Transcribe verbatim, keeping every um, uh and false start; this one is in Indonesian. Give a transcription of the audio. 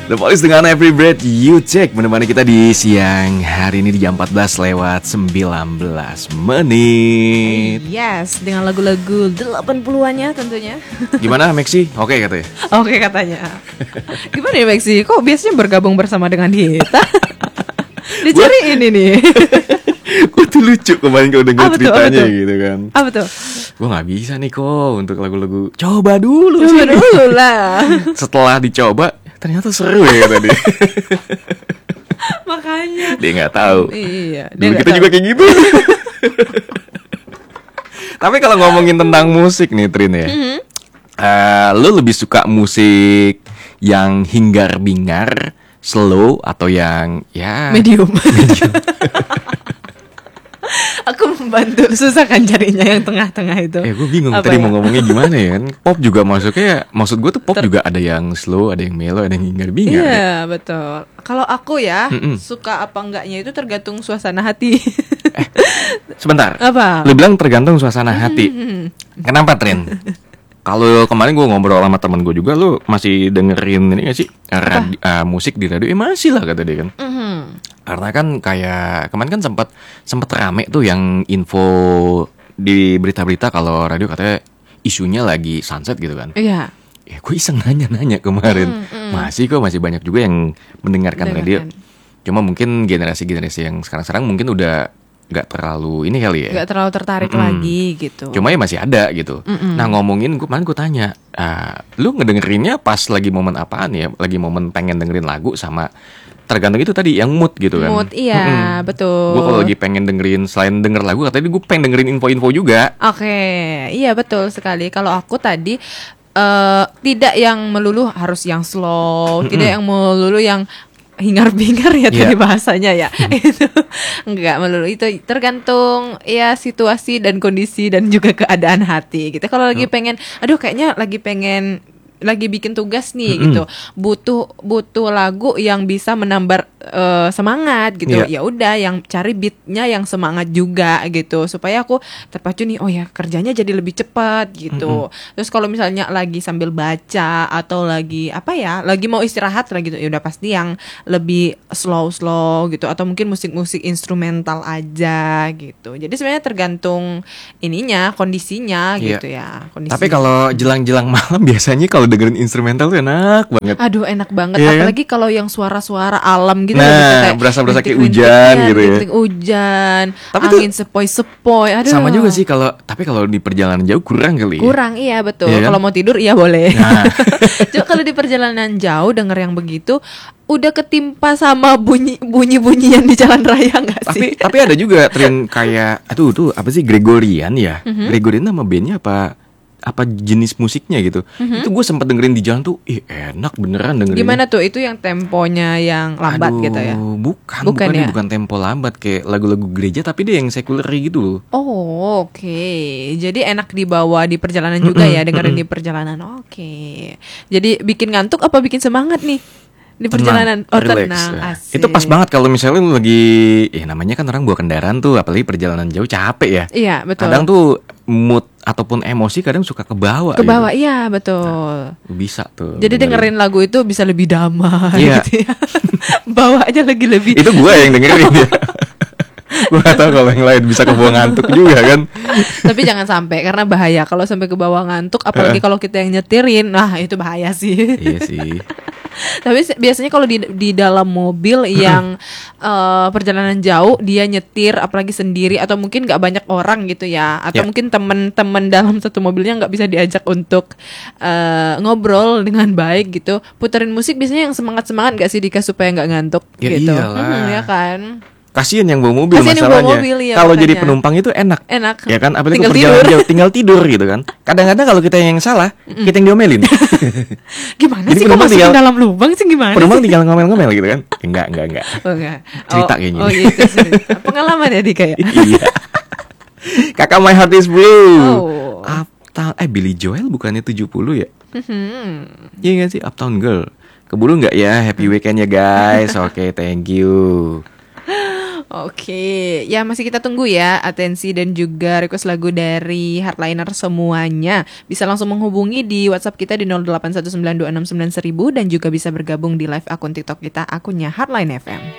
The Police dengan Every Breath You Take menemani kita di siang hari ini di jam empat belas lewat sembilan belas menit. Yes, dengan lagu-lagu delapan puluhannya tentunya. Gimana Maxi? Oke katanya. Oke katanya. Gimana ya Maxi? Kok biasanya bergabung bersama dengan kita? Dicariin ini. Gue tuh lucu kemarin kalau denger Apa tuh, ceritanya apa tuh? gitu kan. Apa tuh? Gue gak bisa nih kok untuk lagu-lagu. Coba dulu Coba sih. dulu lah. Setelah dicoba ternyata seru ya kata dia. Makanya. Dia gak tahu. Iya. dia Dulu nggak kita tahu. juga kayak gitu. Tapi kalau ngomongin tentang musik nih Trin ya, Mhm. eh, lu lebih suka musik yang hingar-bingar, slow, atau yang ya Medium. Aku membantu, susah kan carinya yang tengah-tengah itu. Eh gue bingung Apa tadi ya? mau ngomongnya gimana ya kan. Pop juga masuknya. Maksud gue tuh pop Ter- juga ada yang slow, ada yang mellow, ada yang hingar-bingar ya. Iya betul. Kalau aku ya Mm-mm. suka apa enggaknya itu tergantung suasana hati. Sebentar. Apa? Lu bilang tergantung suasana hati. Mhm. Kenapa Trin? Kalau kemarin gue ngobrol sama temen gue juga, lu masih dengerin ini gak sih? Radi- uh, musik di radio? Eh masih lah kata dia kan. Mhm. Karena kan kayak kemarin kan sempat sempat rame tuh yang info di berita-berita kalau radio katanya isunya lagi sunset gitu kan. Iya. Ya gue iseng nanya-nanya kemarin. Mm, mm. Masih kok masih banyak juga yang mendengarkan radio. Dengarkan. Cuma mungkin generasi-generasi yang sekarang-sekarang mungkin udah nggak terlalu ini kali ya. Nggak terlalu tertarik Mm-mm. lagi gitu. Cuma ya masih ada gitu. Mm-mm. Nah ngomongin gue kemarin gue tanya, ah, lu ngedengerinnya pas lagi momen apaan ya? Lagi momen pengen dengerin lagu sama tergantung itu tadi yang mood gitu kan. Mood, iya, Mm-mm. betul. Gue kalau lagi pengen dengerin selain denger lagu katanya gue pengen dengerin info-info juga. Oke, iya betul sekali. Kalau aku tadi eh tidak yang melulu harus yang slow, Mm-mm. tidak yang melulu yang hingar-bingar ya Iya. tadi bahasanya ya. Itu enggak melulu itu tergantung ya situasi dan kondisi dan juga keadaan hati gitu. Kalau lagi pengen aduh kayaknya lagi pengen lagi bikin tugas nih Mm-mm. gitu. Butuh butuh lagu yang bisa menambah eh, semangat gitu. Iya. Ya udah yang cari beatnya yang semangat juga gitu supaya aku terpacu nih, oh ya kerjanya jadi lebih cepat gitu. Terus kalau misalnya lagi sambil baca atau lagi apa ya, lagi mau istirahat lah gitu, ya udah pasti yang lebih slow-slow gitu atau mungkin musik-musik instrumental aja gitu. Jadi sebenarnya tergantung ininya, kondisinya Iya. gitu ya. Kondisi. Tapi kalau jelang-jelang malam biasanya kalau dengerin instrumental tuh enak banget. Aduh enak banget, Iya kan? apalagi kalau yang suara-suara alam gitu. Nah, lebih kayak berasa-berasa kayak rintik-rintik, hujan iya, gitu ya. rintik hujan, Tapi tuh angin sepoi-sepoi. Aduh. Sama juga sih kalau tapi kalau di perjalanan jauh kurang kali ya. Kurang, iya betul. Iya kan? Kalau mau tidur iya boleh. Nah. Cuma kalau di perjalanan jauh denger yang begitu udah ketimpa sama bunyi bunyi-bunyian di jalan raya nggak Tapi sih? tapi ada juga tren kayak aduh tuh apa sih Gregorian ya? Gregorian nama bandnya apa apa jenis musiknya gitu. Itu gue sempat dengerin di jalan tuh, ih enak beneran dengerin. Gimana tuh? Itu yang temponya yang lambat Aduh, gitu ya? Bukan, Bukan bukan, ya? bukan tempo lambat kayak lagu-lagu gereja tapi dia yang sekuler gitu loh. Oh oke, jadi enak dibawa di perjalanan juga ya, dengerin di perjalanan. Oke, jadi bikin ngantuk apa bikin semangat nih di perjalanan? Tenang, Oh relax. tenang, Nah, asik. itu pas banget kalau misalnya lu lagi, ya namanya kan orang bawa kendaraan tuh, apalagi perjalanan jauh capek ya. Iya betul. Kadang tuh mood ataupun emosi kadang suka kebawa. ke bawah, gitu. iya betul. Bisa tuh. Jadi dengerin lagu itu bisa lebih damai Iya. gitu ya. Bawa aja lagi lebih. Itu gue yang dengerin ya. Gue gak tau kalau yang lain bisa kebawa ngantuk juga kan. Tapi jangan sampai karena bahaya kalau sampai ke bawah ngantuk, apalagi kalau kita yang nyetirin. Nah, itu bahaya sih. Iya sih. Tapi se- biasanya kalau di di dalam mobil yang eh, perjalanan jauh dia nyetir apalagi sendiri atau mungkin nggak banyak orang gitu ya atau Ya. mungkin teman-teman dalam satu mobilnya nggak bisa diajak untuk eh, ngobrol dengan baik gitu, puterin musik biasanya yang semangat-semangat nggak sih Dika supaya nggak ngantuk Ya gitu. iyalah. Hmm, ya kan. Kasian yang bawa mobil Kasian yang masalahnya. bawa mobil, iya, Kalau makanya. jadi penumpang itu enak. Enak. Ya kan, apalagi Tinggal perjalanan tidur. jauh tinggal tidur gitu kan. Kadang-kadang kalau kita yang salah, kita yang diomelin. Gimana Jadi sih kok penumpang masukin tinggal- dalam lubang sih gimana? Penumpang sih? tinggal ngomel-ngomel gitu kan. Enggak, enggak, enggak. Oh, enggak. Cerita oh, kayaknya. Oh gitu sih. Pengalaman ya Dika ya. Iya. Kakak My Heart is Blue. Oh. Uptown, eh Billy Joel bukannya tujuh puluh ya? Hmm. Iya gak sih Uptown Girl. Keburu nggak ya? Happy weekend ya guys. Oke, thank you. Oke, ya masih kita tunggu ya atensi dan juga request lagu dari Hardliner semuanya. Bisa langsung menghubungi di WhatsApp kita di nol delapan satu sembilan dua enam sembilan seribu dan juga bisa bergabung di live akun TikTok kita, akunnya Hardline F M.